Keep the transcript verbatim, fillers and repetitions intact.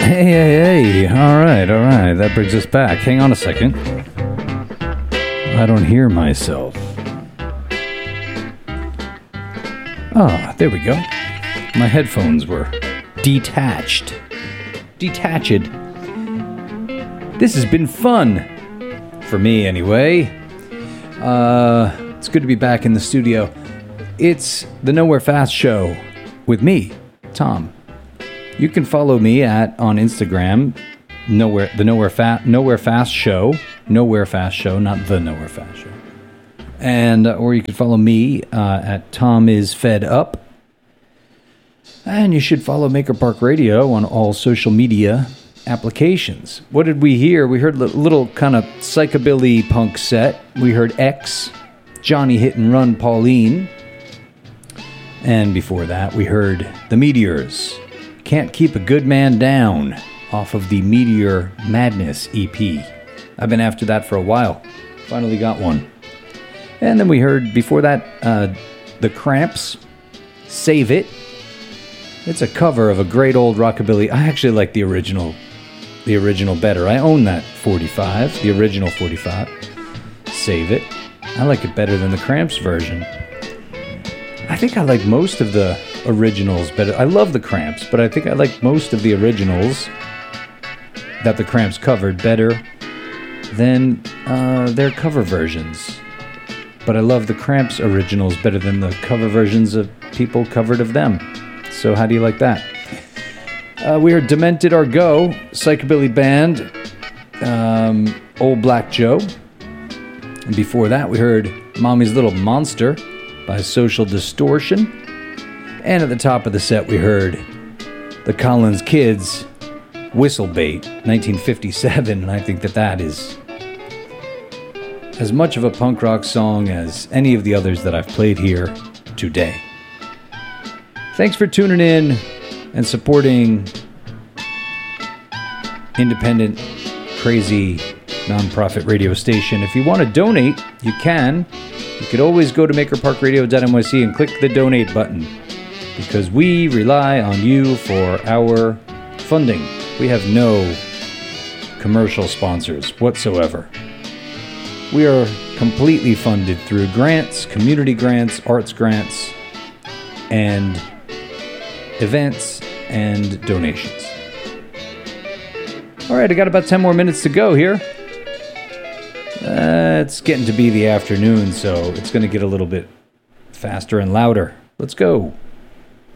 Hey, hey, hey. All right, all right. That brings us back. Hang on a second. I don't hear myself. Ah, there we go. My headphones were detached. Detached. This has been fun. For me, anyway. Uh, it's good to be back in the studio. It's the Nowhere Fast Show with me, Tom. You can follow me at on Instagram, nowhere the Nowhere Fast Nowhere Fast Show, Nowhere Fast Show, not the Nowhere Fast Show, and uh, or you can follow me uh, at Tom is Fed Up, and you should follow Maker Park Radio on all social media applications. What did we hear? We heard a little kind of psychobilly punk set. We heard X, Johnny Hit and Run, Pauline, and before that we heard the Meteors. Can't Keep a Good Man Down off of the Meteor Madness E P. I've been after that for a while. Finally got one. And then we heard before that uh, The Cramps, Save It. It's a cover of a great old rockabilly. I actually like the original, the original better. I own that forty-five, the original forty-five. Save It. I like it better than the Cramps version. I think I like most of the originals better. I love the Cramps, but I think I like most of the originals that the Cramps covered better than uh, their cover versions. But I love the Cramps originals better than the cover versions of people covered of them. So how do you like that? Uh, we heard Demented Argo, Psychobilly Band, um, Old Black Joe. And before that we heard Mommy's Little Monster by Social Distortion. And at the top of the set, we heard the Collins Kids, Whistlebait, nineteen fifty-seven, and I think that that is as much of a punk rock song as any of the others that I've played here today. Thanks for tuning in and supporting independent, crazy, non-profit radio station. If you want to donate, you can. You could always go to maker park radio dot n y c and click the donate button, because we rely on you for our funding. We have no commercial sponsors whatsoever. We are completely funded through grants, community grants, arts grants, and events and donations. All right, I got about ten more minutes to go here. Uh, it's getting to be the afternoon, so it's going to get a little bit faster and louder. Let's go.